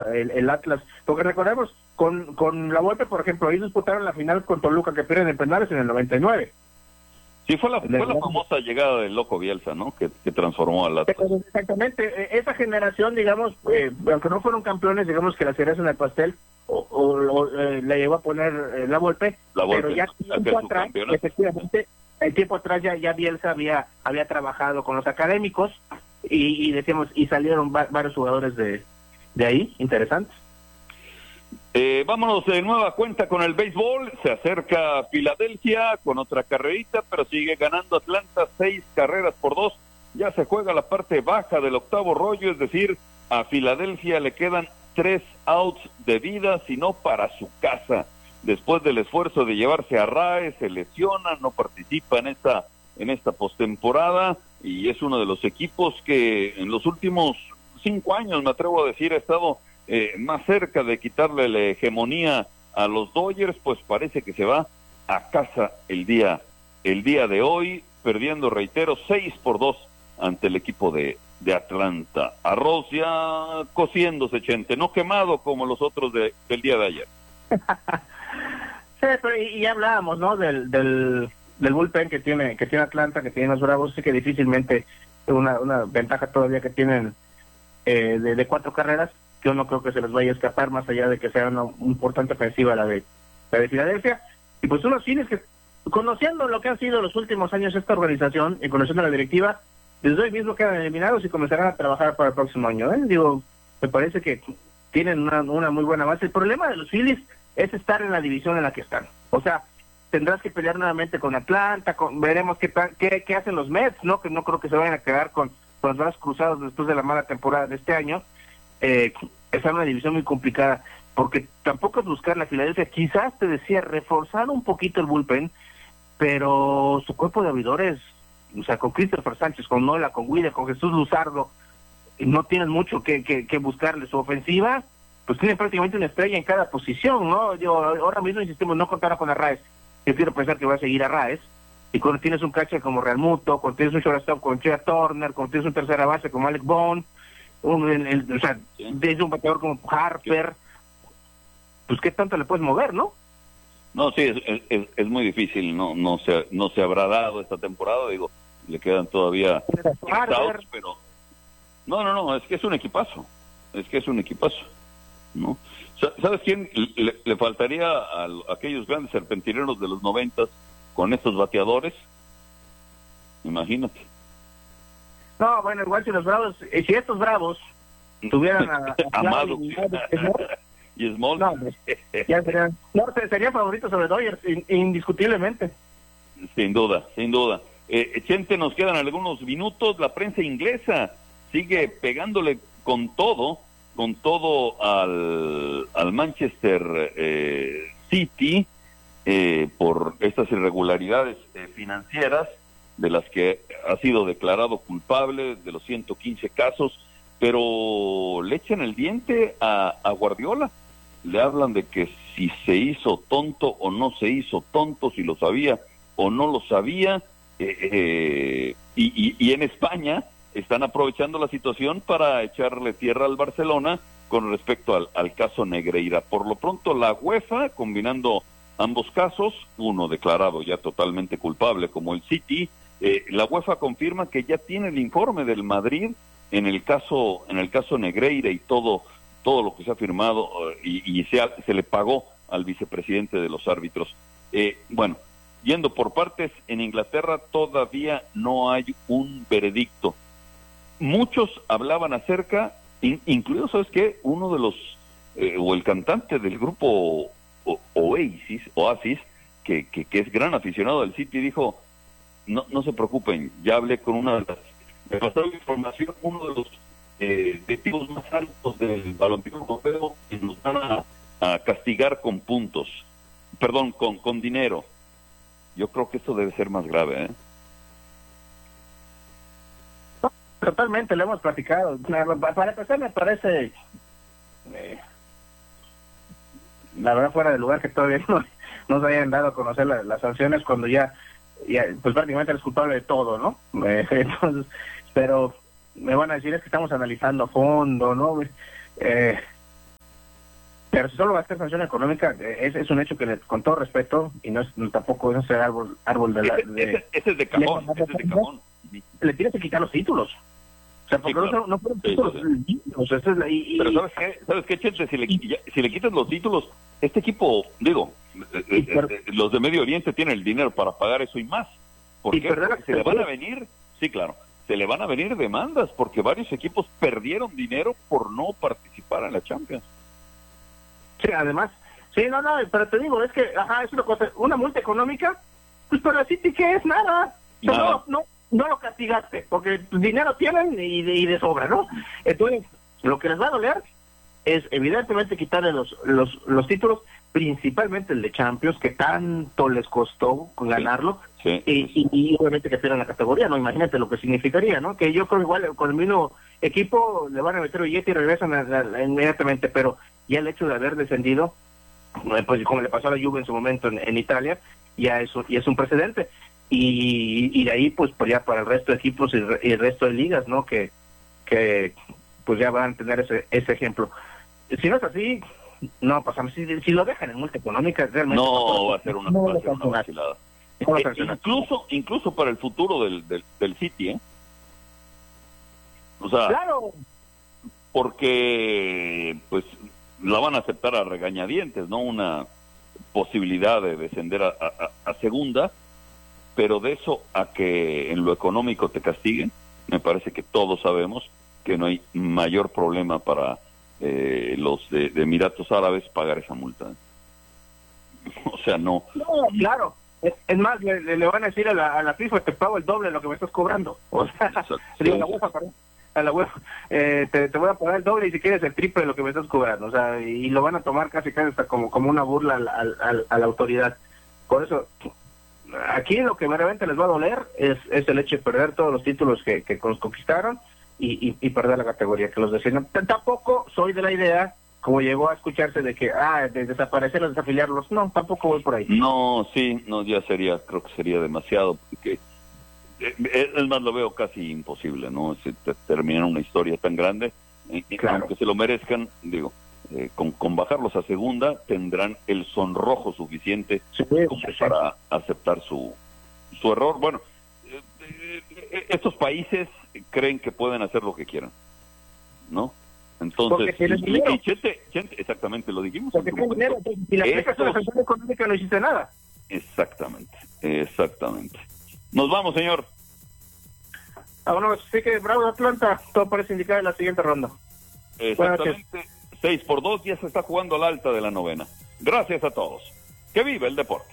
el Atlas, porque recordemos, con la Volpe, por ejemplo, ellos disputaron la final con Toluca, que pierden en penales en el 99. Sí, fue la famosa llegada del Loco Bielsa, ¿no? Que transformó al Atlas. Exactamente, esa generación, digamos, aunque no fueron campeones, digamos que la cereza en el pastel, le llegó a poner la Volpe, pero ya tiempo atrás, efectivamente, el tiempo atrás ya Bielsa había trabajado con los académicos y decíamos, y salieron varios jugadores de ahí, interesantes. Vámonos de nueva cuenta con el béisbol. Se acerca Filadelfia con otra carrerita, pero sigue ganando Atlanta 6-2. Ya se juega la parte baja del octavo rollo, es decir, a Filadelfia le quedan 3 outs de vida, sino para su casa. Después del esfuerzo de llevarse a Rae, se lesiona, no participa en esta postemporada, y es uno de los equipos que en los últimos 5 años, me atrevo a decir, ha estado más cerca de quitarle la hegemonía a los Dodgers. Pues parece que se va a casa el día de hoy, perdiendo, reitero, 6-2 ante el equipo de Atlanta. Arroz ya cociéndose, Chente, no quemado como los otros del día de ayer. Sí, pero y ya hablábamos, ¿no? Del bullpen que tiene Atlanta, que tiene los Bravos, sí que difícilmente una ventaja todavía que tienen de 4 carreras. Yo no creo que se les vaya a escapar, más allá de que sea una importante ofensiva la de Filadelfia. Y pues unos Phillies que, conociendo lo que han sido los últimos años esta organización y conociendo la directiva, desde hoy mismo quedan eliminados y comenzarán a trabajar para el próximo año. Digo, me parece que tienen una muy buena base. El problema de los Phillies es estar en la división en la que están. O sea, tendrás que pelear nuevamente con Atlanta, veremos qué hacen los Mets, ¿no? Que no creo que se vayan a quedar con los brazos cruzados después de la mala temporada de este año. Está en una división muy complicada, porque tampoco es buscar la Filadelfia, quizás te decía, reforzar un poquito el bullpen, pero su cuerpo de abridores, o sea, con Christopher Sánchez, con Nola, con Wheeler, con Jesús Luzardo, no tienen mucho que buscarle. Su ofensiva, pues tiene prácticamente una estrella en cada posición, ¿no? Yo ahora mismo insistimos, no contar con Arraez. Yo quiero pensar que va a seguir Arraez, y cuando tienes un catcher como Realmuto, cuando tienes un shortstop con Chea Turner, cuando tienes un tercera base como Alec Boone, o sea, desde un bateador como Harper, pues qué tanto le puedes mover, ¿no? No, sí, es muy difícil, no se habrá dado esta temporada, digo, le quedan todavía outs, pero no, es que es un equipazo, ¿no? ¿Sabes quién le faltaría a aquellos grandes serpentineros de los 90 con estos bateadores? Imagínate. No, bueno, igual si los Bravos, si estos Bravos tuvieran a Amado y Small, no, ya sería favorito sobre Dodgers, indiscutiblemente. Sin duda. Chente, nos quedan algunos minutos. La prensa inglesa sigue pegándole con todo al Manchester City por estas irregularidades financieras de las que ha sido declarado culpable, de los 115 casos, pero le echan el diente a Guardiola. Le hablan de que si se hizo tonto o no se hizo tonto, si lo sabía o no lo sabía, y en España están aprovechando la situación para echarle tierra al Barcelona con respecto al caso Negreira. Por lo pronto, la UEFA, combinando ambos casos, uno declarado ya totalmente culpable como el City, la UEFA confirma que ya tiene el informe del Madrid en el caso Negreira y todo lo que se ha firmado, y se le pagó al vicepresidente de los árbitros. Bueno, yendo por partes, en Inglaterra todavía no hay un veredicto. Muchos hablaban acerca, incluido, ¿sabes qué? Uno de los, o el cantante del grupo Oasis, que es gran aficionado del City, dijo: no se preocupen, ya hablé con una de las, me pasaron información, uno de los directivos más altos del balompié europeo, que nos van a castigar con puntos, perdón, con dinero. Yo creo que esto debe ser más grave, ¿eh? Totalmente, lo hemos platicado. Para empezar, me parece, la verdad, fuera de lugar que todavía no se hayan dado a conocer las sanciones cuando ya pues prácticamente eres culpable de todo, ¿no? Entonces, pero me van a decir es que estamos analizando a fondo, ¿no? Pero si solo va a ser sanción económica, es un hecho que, con todo respeto, y no es tampoco es ese árbol de la... Ese es de cajón, le tienes que quitar los títulos. O sea, porque no fueron títulos. Pero ¿sabes qué, Chente? Si le quitas los títulos, este equipo, los de Medio Oriente tienen el dinero para pagar eso y más. Porque se le van a venir, sí, claro, se le van a venir demandas, porque varios equipos perdieron dinero por no participar en la Champions. Sí, además, pero te digo, es que, es una cosa, una multa económica, pues para City, ¿qué es? Nada. Nada. No lo castigaste, porque dinero tienen y de sobra, ¿no? Entonces, lo que les va a doler es, evidentemente, quitarle los títulos, principalmente el de Champions, que tanto les costó ganarlo, sí. Y obviamente que pierdan la categoría, ¿no? Imagínate lo que significaría, ¿no? Que yo creo igual con el mismo equipo le van a meter billete y regresan inmediatamente, pero ya el hecho de haber descendido, pues como le pasó a la Juve en su momento en Italia, ya es un precedente. Y de ahí pues ya para el resto de equipos y el resto de ligas, ¿no? Que pues ya van a tener ese ejemplo. Si no es así, no pasamos. Si lo dejan en multa económica, realmente va a ser una vacilada. Incluso para el futuro del City, ¿eh? O sea, claro, porque pues la van a aceptar a regañadientes, ¿no? Una posibilidad de descender a segunda, pero de eso a que en lo económico te castiguen, me parece que todos sabemos que no hay mayor problema para los de Emiratos Árabes pagar esa multa. O sea, no. No, claro. Es más, le van a decir a la FIFA, te pago el doble de lo que me estás cobrando. O sea, digo, la UEFA, perdón. A la UEFA, te voy a pagar el doble y si quieres el triple de lo que me estás cobrando. O sea, y lo van a tomar casi hasta como una burla a la autoridad. Por eso, aquí lo que realmente les va a doler es el hecho de perder todos los títulos que conquistaron y perder la categoría que los designan. Tampoco soy de la idea, como llegó a escucharse, de que de desaparecerlos, desafiliarlos. No, tampoco voy por ahí. No, ya creo que sería demasiado, porque es más, lo veo casi imposible, ¿no? Si terminar una historia tan grande, claro. Aunque se lo merezcan, con bajarlos a segunda tendrán el sonrojo suficiente para aceptar su error. Bueno, estos países creen que pueden hacer lo que quieran, ¿no? Entonces, y Chente, exactamente, lo dijimos. Porque tiene dinero, si la aplicas una sanción económica no hiciste nada. Exactamente. Nos vamos, señor. Vámonos, sí que bravo Atlanta, todo parece indicar en la siguiente ronda. Exactamente, 6-2, ya se está jugando al alta de la novena. Gracias a todos. Que viva el deporte.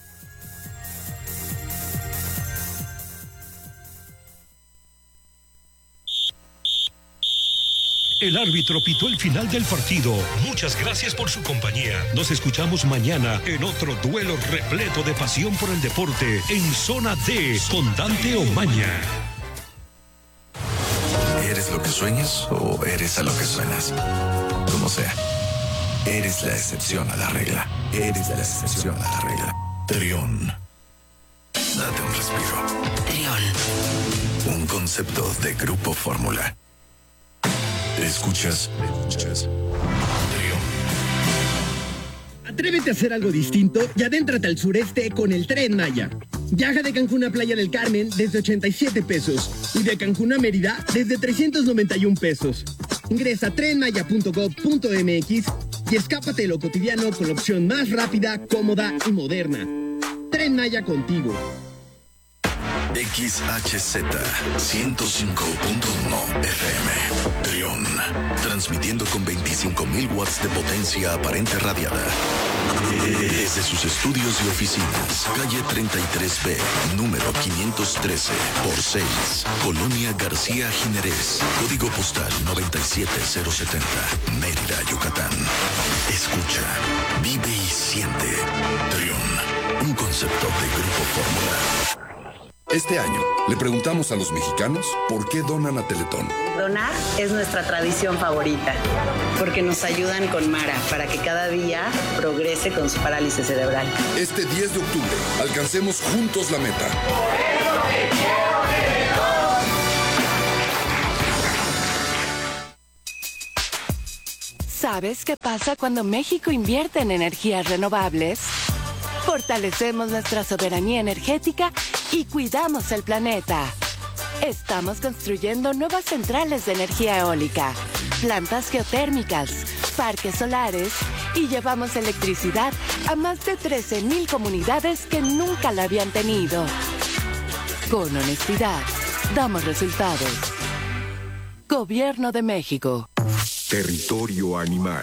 El árbitro pitó el final del partido. Muchas gracias por su compañía. Nos escuchamos mañana en otro duelo repleto de pasión por el deporte en Zona D con Dante Omaña. ¿Eres lo que sueñas o eres a lo que suenas? Como sea, eres la excepción a la regla. Trión. Date un respiro. Trión. Un concepto de Grupo Fórmula. Escuchas. Atrévete a hacer algo distinto y adéntrate al sureste con el Tren Maya. Viaja de Cancún a Playa del Carmen desde 87 pesos y de Cancún a Mérida desde 391 pesos. Ingresa a trenmaya.gov.mx y escápate de lo cotidiano con la opción más rápida, cómoda y moderna. Tren Maya contigo. XHZ 105.1 FM Trión, transmitiendo con 25.000 watts de potencia aparente radiada desde sus estudios y oficinas, calle 33B, número 513 por 6, Colonia García Jiménez, código postal 97070, Mérida, Yucatán. Escucha, vive y siente. Trión, un concepto de Grupo Fórmula. Este año le preguntamos a los mexicanos por qué donan a Teletón. Donar es nuestra tradición favorita, porque nos ayudan con Mara para que cada día progrese con su parálisis cerebral. Este 10 de octubre, alcancemos juntos la meta. ¿Sabes qué pasa cuando México invierte en energías renovables? Fortalecemos nuestra soberanía energética y cuidamos el planeta. Estamos construyendo nuevas centrales de energía eólica, plantas geotérmicas, parques solares y llevamos electricidad a más de 13,000 comunidades que nunca la habían tenido. Con honestidad, damos resultados. Gobierno de México. Territorio animal.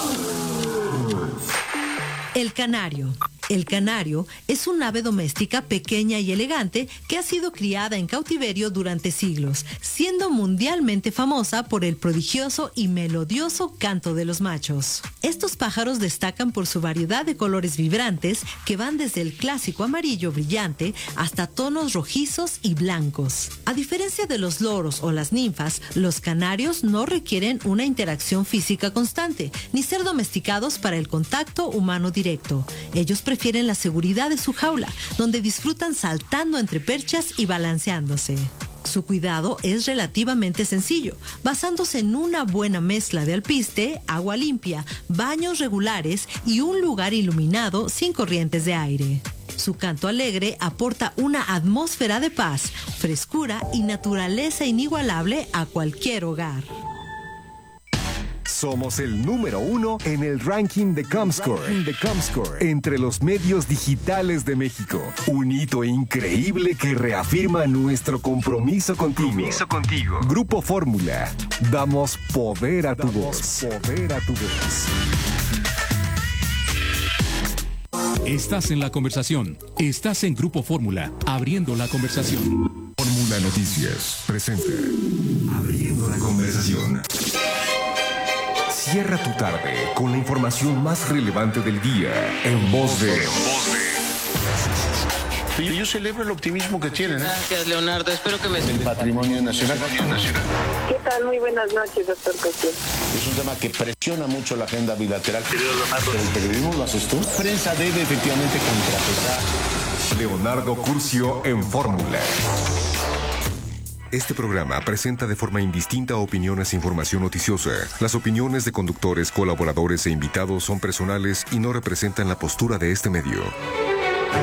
El canario. El canario es un ave doméstica pequeña y elegante que ha sido criada en cautiverio durante siglos, siendo mundialmente famosa por el prodigioso y melodioso canto de los machos. Estos pájaros destacan por su variedad de colores vibrantes que van desde el clásico amarillo brillante hasta tonos rojizos y blancos. A diferencia de los loros o las ninfas, los canarios no requieren una interacción física constante, ni ser domesticados para el contacto humano directo. Ellos prefieren la seguridad de su jaula, donde disfrutan saltando entre perchas y balanceándose. Su cuidado es relativamente sencillo, basándose en una buena mezcla de alpiste, agua limpia, baños regulares y un lugar iluminado sin corrientes de aire. Su canto alegre aporta una atmósfera de paz, frescura y naturaleza inigualable a cualquier hogar. Somos el número 1 en el ranking de Comscore. Entre los medios digitales de México. Un hito increíble que reafirma nuestro compromiso contigo. Grupo Fórmula. Damos poder a tu voz. Estás en la conversación. Estás en Grupo Fórmula, abriendo la conversación. Fórmula Noticias presenta Abriendo la conversación. Cierra tu tarde con la información más relevante del día en voz de... Yo celebro el optimismo que tienen. Gracias, Leonardo. Espero que me... El patrimonio nacional. ¿Qué tal? Muy buenas noches, doctor Cosío. Es un tema que presiona mucho la agenda bilateral. Pero el periodismo lo haces tú. La prensa debe efectivamente contrapesar. Leonardo Curcio en Fórmula. Este programa presenta de forma indistinta opiniones e información noticiosa. Las opiniones de conductores, colaboradores e invitados son personales y no representan la postura de este medio.